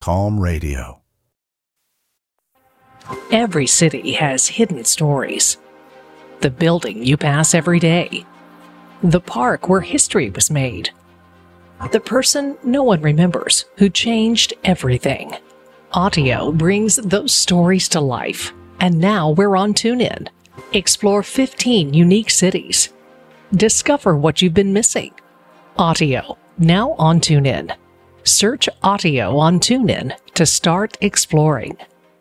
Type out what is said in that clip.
Calm Radio. Every city has hidden stories. The building you pass every day. The park where history was made. The person no one remembers who changed everything. Audio brings those stories to life. And now we're on TuneIn. Explore 15 unique cities. Discover what you've been missing. Audio, now on TuneIn. Search Audio on TuneIn to start exploring.